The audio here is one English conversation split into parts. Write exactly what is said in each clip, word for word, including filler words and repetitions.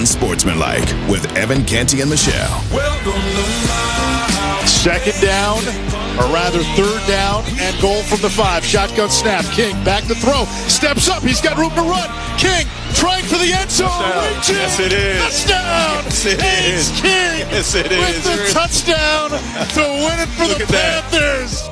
Unsportsmanlike with Evan Canty and Michelle. Welcome to my house. Second down, or rather third down, and goal from the five. Shotgun snap. King back to throw. Steps up. He's got room to run. King trying for the end zone. Reaching. Yes, it is. Touchdown. Yes, it Haynes is. King Yes, it with is. the touchdown to win it for Look the at that. Panthers.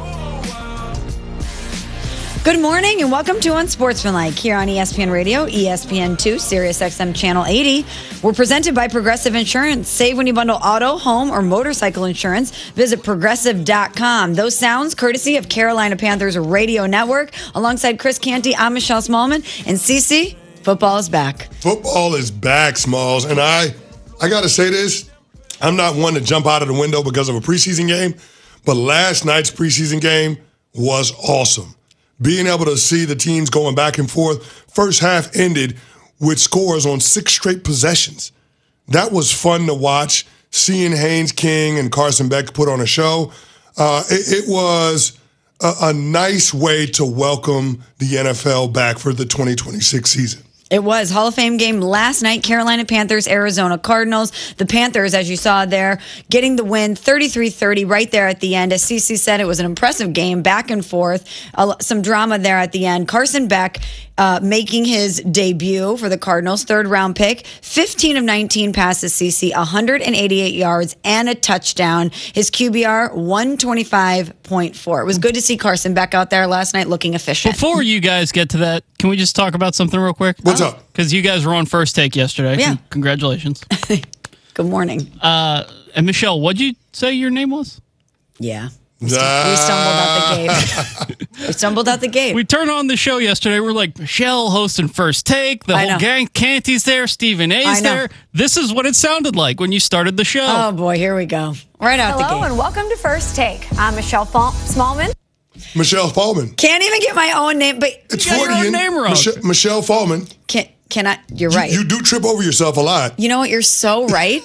Good morning and welcome to Unsportsmanlike here on E S P N Radio, E S P N two, Sirius X M Channel eighty. We're presented by Progressive Insurance. Save when you bundle auto, home, or motorcycle insurance. Visit progressive dot com. Those sounds courtesy of Carolina Panthers Radio Network. Alongside Chris Canty, I'm Michelle Smallman. And Cece, football is back. Football is back, Smalls. And I, I got to say this. I'm not one to jump out of the window because of a preseason game, but last night's preseason game was awesome. Being able to see the teams going back and forth. First half ended with scores on six straight possessions. That was fun to watch. Seeing Haynes King and Carson Beck put on a show. Uh, it, it was a, a nice way to welcome the N F L back for the twenty twenty-six season. It was Hall of Fame game last night, Carolina Panthers, Arizona Cardinals. The Panthers, as you saw there, getting the win, thirty-three thirty right there at the end. As Cece said, it was an impressive game, back and forth. Uh, some drama there at the end. Carson Beck uh, making his debut for the Cardinals, third round pick, fifteen of nineteen passes, Cece, one hundred eighty-eight yards and a touchdown. His Q B R, one twenty-five point four. It was good to see Carson Beck out there last night looking efficient. Before you guys get to that, can we just talk about something real quick? What's up? Because you guys were on First Take yesterday. Yeah. Con- Congratulations. Good morning. Uh, and Michelle, what'd you say your name was? Yeah. We stumbled out the gate. We stumbled out the gate. We turned on the show yesterday. We're like, Michelle hosting First Take. The I whole know. gang, Canty's there. Stephen I A's know. there. This is what it sounded like when you started the show. Oh, boy, here we go. Right out the Hello gate. and welcome to First Take. I'm Michelle Fa- Smallman. Michelle Fallman. Can't even get my own name, but It's got your own Freudian. name wrong. Mich- Michelle Fallman. can, can I? You're You- right. You, do trip over yourself a lot. You know what? You're so right.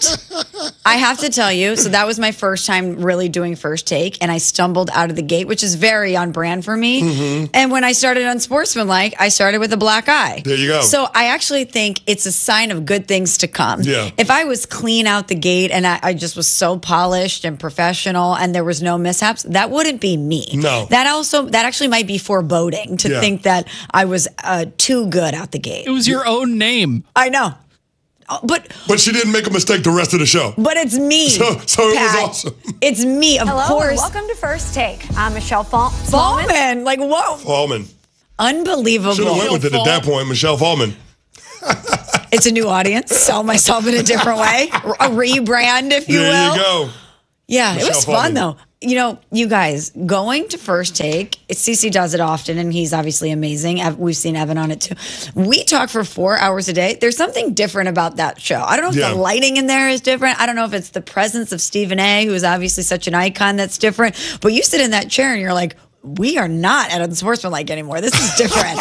I have to tell you. So that was my first time really doing First Take, and I stumbled out of the gate, which is very on brand for me. Mm-hmm. And when I started Unsportsmanlike, I started with a black eye. There you go. So I actually think it's a sign of good things to come. Yeah. If I was clean out the gate and I, I just was so polished and professional, and there was no mishaps, that wouldn't be me. No. That also that actually might be foreboding to Yeah. think that I was uh, too good out the gate. It was your own name. I know. Oh, But But she didn't make a mistake the rest of the show. but it's me. So- so it was Pat. awesome. It's me, of Hello and course. welcome to First Take. I'm Michelle Fa- Smallman. Fallman, like whoa, Fallman. unbelievable. Should have went with it at that point, Michelle Fallman. It's a new audience. Sell myself in a different way. A rebrand, if you There will. you go. Yeah, it was Michelle fun Fallman. though. You know, you guys going to First Take. It, Cece does it often, and he's obviously amazing. Ev- We've seen Evan on it too. We talk for four hours a day. There's something different about that show. I don't know if Yeah. the lighting in there is different. I don't know if it's the presence of Stephen A., who is obviously such an icon, that's different. But you sit in that chair and you're like, we are not at Unsportsmanlike anymore. This is different.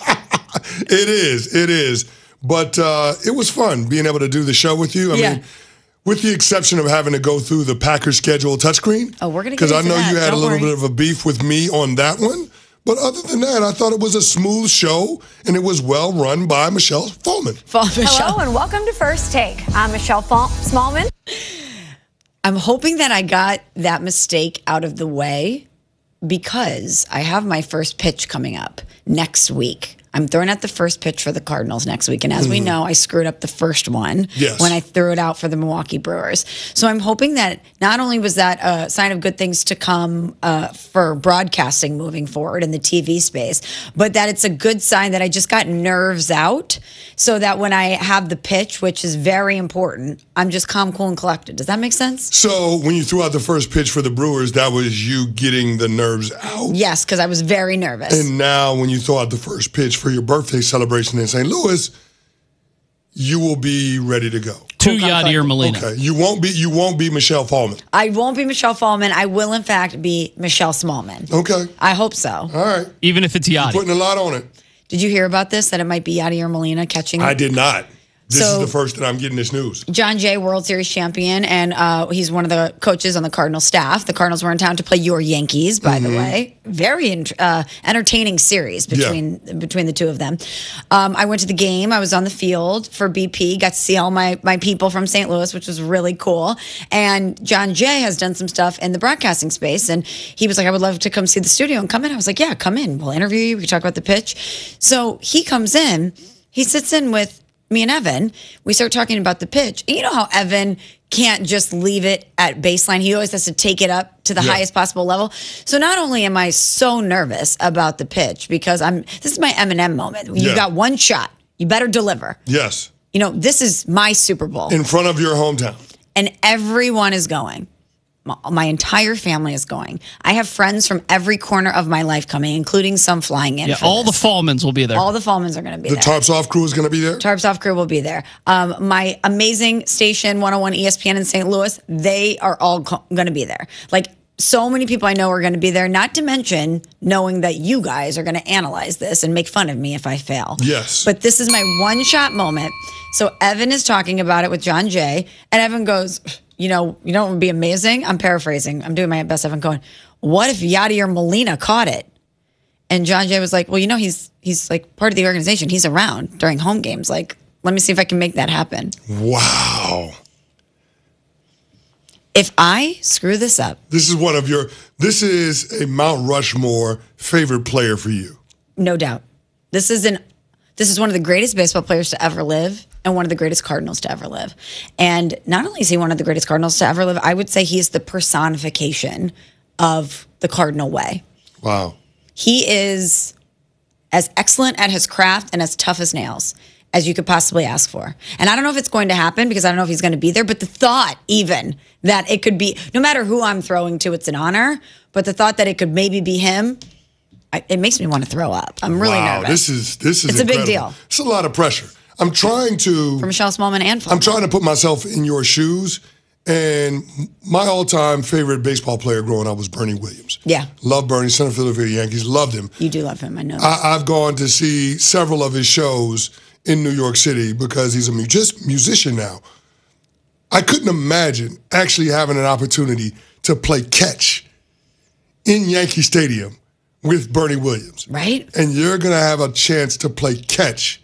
It is. It is. But uh, it was fun being able to do the show with you. I Yeah. mean, with the exception of having to go through the Packers schedule touchscreen. Oh, we're gonna get Because I into know that. you had Don't a little worry. bit of a beef with me on that one. But other than that, I thought it was a smooth show, and it was well run by Michelle Fallman. Fall, Michelle. Hello and welcome to First Take. I'm Michelle Fa- Smallman. I'm hoping that I got that mistake out of the way because I have my first pitch coming up next week. I'm throwing out the first pitch for the Cardinals next week. And as we know, I screwed up the first one Yes. when I threw it out for the Milwaukee Brewers. So I'm hoping that not only was that a sign of good things to come uh, for broadcasting moving forward in the T V space, but that it's a good sign that I just got nerves out so that when I have the pitch, which is very important, I'm just calm, cool, and collected. Does that make sense? So when you threw out the first pitch for the Brewers, that was you getting the nerves out. Yes, because I was very nervous. And now when you throw out the first pitch for your birthday celebration in Saint Louis, you will be ready to go. To Cool, Yadier calm, Molina. Okay. You won't be you won't be Michelle Fallman. I won't be Michelle Fallman. I will, in fact, be Michelle Smallman. Okay. I hope so. All right. Even if it's Yachty. Putting a lot on it. Did you hear about this, that it might be Yadier Molina catching? I did not. This So- is the first that I'm getting this news. John Jay, World Series champion, and uh, he's one of the coaches on the Cardinals staff. The Cardinals were in town to play your Yankees, by Mm-hmm. the way. Very in- uh, entertaining series between between the two of them. Um, I went to the game. I was on the field for B P. Got to see all my my people from Saint Louis, which was really cool. And John Jay has done some stuff in the broadcasting space, and he was like, "I would love to come see the studio and come in." I was like, "Yeah, come in. We'll interview you. We can talk about the pitch." So he comes in. He sits in with me and Evan. We start talking about the pitch. And you know how Evan can't just leave it at baseline. He always has to take it up to the Yeah. highest possible level. So not only am I so nervous about the pitch because I'm this is my Eminem moment. You've Yeah. got one shot. You better deliver. Yes. You know, this is my Super Bowl. In front of your hometown. And everyone is going. My, my entire family is going. I have friends from every corner of my life coming, including some flying in. Yeah, for all this. the Fallmans will be there. all the Fallmans are going to be The there. Tarps Off crew is going to be there? Tarps Off crew will be there. Um, my amazing station, one oh one E S P N in Saint Louis, they are all co- going to be there. Like, so many people I know are going to be there, not to mention knowing that you guys are going to analyze this and make fun of me if I fail. Yes. But this is my one-shot moment. So Evan is talking about it with John Jay, and Evan goes, you know, you know what would be amazing? I'm paraphrasing. I'm doing my best, Evan, going, what if Yadier Molina caught it? And John Jay was like, well, you know, he's he's like part of the organization. He's around during home games. Like, let me see if I can make that happen. Wow. If I screw this up, This is one of your, this is a Mount Rushmore favorite player for you. no doubt, this is an this is one of the greatest baseball players to ever live and one of the greatest Cardinals to ever live. And not only is he one of the greatest Cardinals to ever live, I would say he's the personification of the Cardinal way. Wow. He is as excellent at his craft and as tough as nails as you could possibly ask for. And I don't know if it's going to happen because I don't know if he's going to be there, but the thought even that it could be, no matter who I'm throwing to, it's an honor, but the thought that it could maybe be him, I, it makes me want to throw up. I'm really wow. nervous. This is, this is It's a big incredible. deal. It's a lot of pressure. I'm trying to, For Michelle Smallman and I'm Fulton. trying to put myself in your shoes. And my all-time favorite baseball player growing up was Bernie Williams. Yeah. Love Bernie, son of Philadelphia Yankees. Loved him. You do love him, I know. I, I've gone to see several of his shows in New York City because he's a mu- just musician now. I couldn't imagine actually having an opportunity to play catch in Yankee Stadium with Bernie Williams. Right? And you're going to have a chance to play catch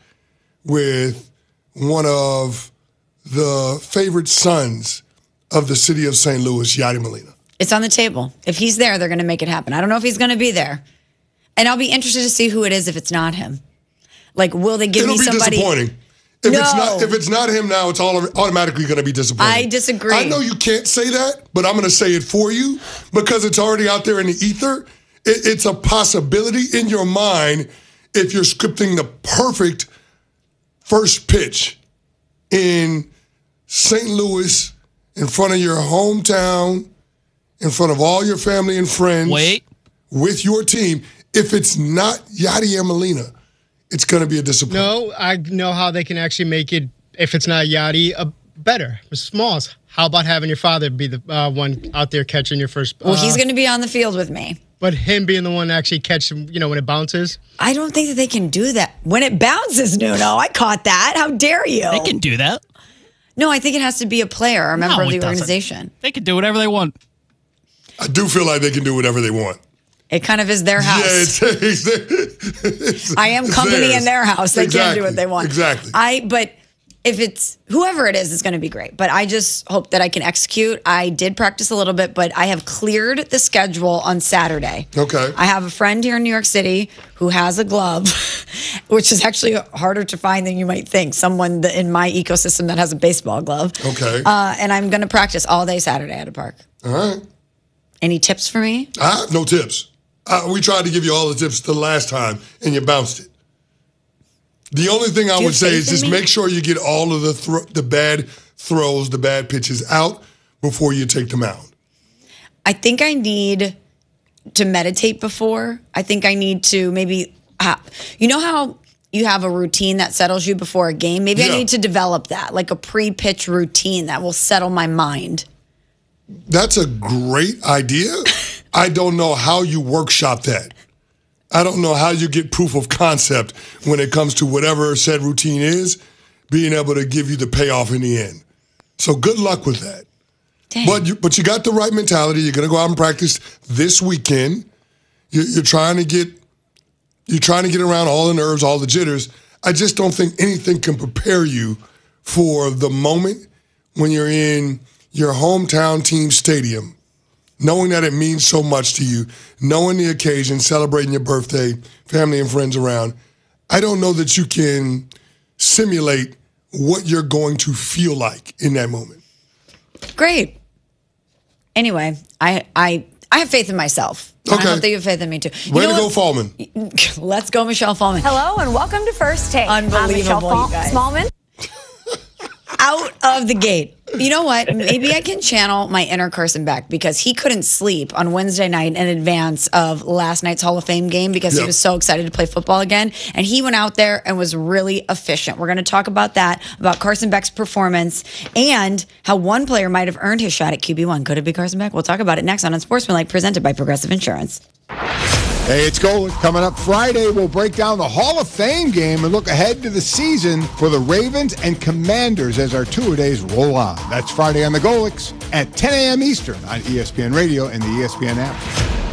with one of the favorite sons of the city of Saint Louis, Yadier Molina. It's on the table. If he's there, they're going to make it happen. I don't know if he's going to be there. And I'll be interested to see who it is if it's not him. Like, will they give It'll me be somebody? disappointing. If No. it's not if it's not him now, it's all automatically going to be disappointing. I disagree. I know you can't say that, but I'm going to say it for you because it's already out there in the ether. It, it's a possibility in your mind if you're scripting the perfect first pitch in Saint Louis, in front of your hometown, in front of all your family and friends. Wait. With your team. If it's not Yadier Molina, it's going to be a disappointment. No, I know how they can actually make it, if it's not Yachty, uh, better. With Smalls, how about having your father be the uh, one out there catching your first? Uh, Well, he's going to be on the field with me. But him being the one to actually catch him, you know, when it bounces. I don't think that they can do that. When it bounces, Nuno, I caught that. How dare you? They can do that. No, I think it has to be a player or a member No, of the it doesn't. organization. They can do whatever they want. I do feel like they can do whatever they want. It kind of is their house. Yeah, it's, it's, it's I am it's company theirs. in their house. They can Exactly. do what they want. Exactly. I but if it's whoever it is, it's going to be great. But I just hope that I can execute. I did practice a little bit, but I have cleared the schedule on Saturday. Okay. I have a friend here in New York City who has a glove, which is actually harder to find than you might think. Someone that in my ecosystem that has a baseball glove. Okay. Uh, and I'm going to practice all day Saturday at a park. All right. Any tips for me? I have no tips. Uh, we tried to give you all the tips the last time, and you bounced it. The only thing I Do you would have say faith is in just me? make sure you get all of the thro- the bad throws, the bad pitches out before you take the mound. I think I need to meditate before. I think I need to maybe, uh, you know how you have a routine that settles you before a game? Maybe Yeah. I need to develop that, like a pre-pitch routine that will settle my mind. That's a great idea. I don't know how you workshop that. I don't know how you get proof of concept when it comes to whatever said routine is, being able to give you the payoff in the end. So good luck with that. Dang. But you, but you got the right mentality. You're going to go out and practice this weekend. You're, you're trying to get you're trying to get around all the nerves, all the jitters. I just don't think anything can prepare you for the moment when you're in your hometown team stadium, knowing that it means so much to you, knowing the occasion, celebrating your birthday, family and friends around. I don't know that you can simulate what you're going to feel like in that moment. Great. Anyway, I I I have faith in myself. Okay. I hope that you have faith in me too. You Way to know go, what? Fallman. Let's go, Michelle Fallman. Hello and welcome to First Take. I'm Michelle Unbelievable, Fal- you guys. Smallman. Out of the gate. You know what? Maybe I can channel my inner Carson Beck because he couldn't sleep on Wednesday night in advance of last night's Hall of Fame game because Yep. he was so excited to play football again. And he went out there and was really efficient. We're going to talk about that, about Carson Beck's performance and how one player might have earned his shot at Q B one. Could it be Carson Beck? We'll talk about it next on Unsportsmanlike, presented by Progressive Insurance. Hey, it's Golic. Coming up Friday, we'll break down the Hall of Fame game and look ahead to the season for the Ravens and Commanders as our two-a-days roll on. That's Friday on the Golics at ten a.m. Eastern on E S P N Radio and the E S P N app.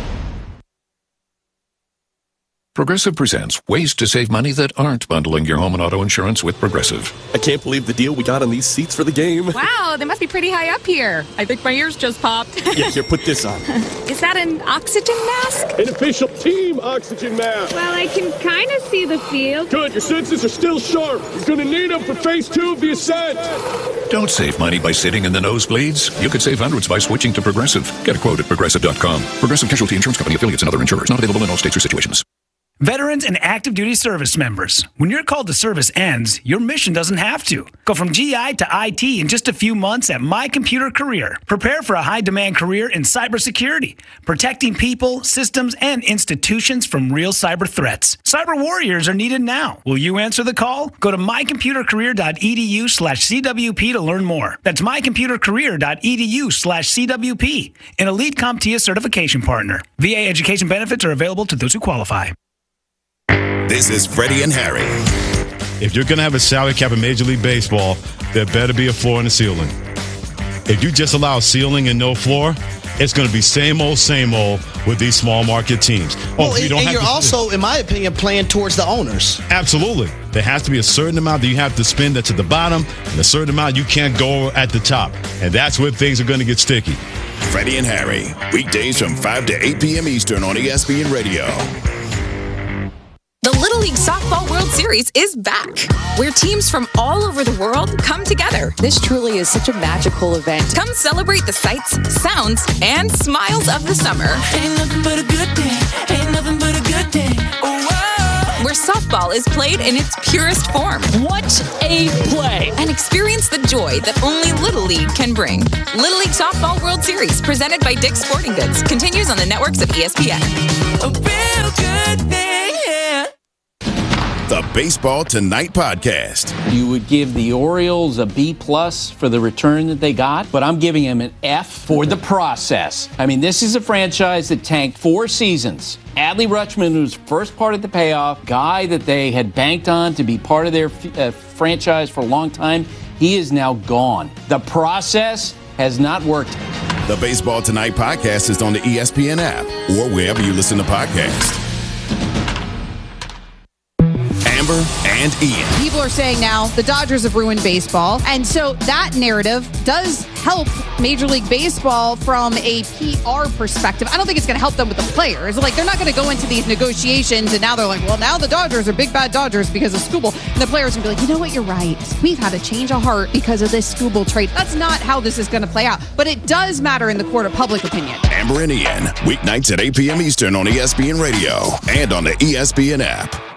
Progressive presents ways to save money that aren't bundling your home and auto insurance with Progressive. I can't believe the deal we got on these seats for the game. Wow, they must be pretty high up here. I think my ears just popped. Yeah, here, put this on. Is that an oxygen mask? An official team oxygen mask. Well, I can kind of see the field. Good, your senses are still sharp. He's going to need them for phase two of the ascent. Don't save money by sitting in the nosebleeds. You could save hundreds by switching to Progressive. Get a quote at Progressive dot com. Progressive Casualty Insurance Company, affiliates, and other insurers. Not available in all states or situations. Veterans and active duty service members. When your call to service ends, your mission doesn't have to. Go from G I to I T in just a few months at My Computer Career. Prepare for a high-demand career in cybersecurity, protecting people, systems, and institutions from real cyber threats. Cyber warriors are needed now. Will you answer the call? Go to my computer career dot e d u slash c w p to learn more. That's my computer career dot e d u slash c w p, an Elite CompTIA certification partner. V A education benefits are available to those who qualify. This is Freddie and Harry. If you're going to have a salary cap in Major League Baseball, there better be a floor and a ceiling. If you just allow ceiling and no floor, it's going to be same old, same old with these small market teams. Well, oh, you and, don't and have you're to, also, in my opinion, playing towards the owners. Absolutely. There has to be a certain amount that you have to spend that's at the bottom and a certain amount you can't go at the top. And that's where things are going to get sticky. Freddie and Harry, weekdays from five to eight p.m. Eastern on E S P N Radio. The Little League Softball World Series is back, where teams from all over the world come together. This truly is such a magical event. Come celebrate the sights, sounds, and smiles of the summer. Ain't nothing but a good day. Ain't nothing but a good day. Oh, whoa. Where softball is played in its purest form. What a play! And experience the joy that only Little League can bring. Little League Softball World Series, presented by Dick's Sporting Goods, continues on the networks of E S P N. A real good thing, yeah. The Baseball Tonight podcast. You would give the Orioles a B plus for the return that they got, but I'm giving them an F for the process. I mean, this is a franchise that tanked four seasons. Adley Rutschman was first part of the payoff, guy that they had banked on to be part of their uh, franchise for a long time. He is now gone. The process has not worked. The Baseball Tonight podcast is on the E S P N app or wherever you listen to podcasts. Amber and Ian. People are saying now the Dodgers have ruined baseball. And so that narrative does help Major League Baseball from a P R perspective. I don't think it's going to help them with the players. Like, they're not going to go into these negotiations and now they're like, well, now the Dodgers are big bad Dodgers because of Skubal. And the players are going to be like, you know what, you're right. We've had a change of heart because of this Skubal trade. That's not how this is going to play out. But it does matter in the court of public opinion. Amber and Ian, weeknights at eight p.m. Eastern on E S P N Radio and on the E S P N app.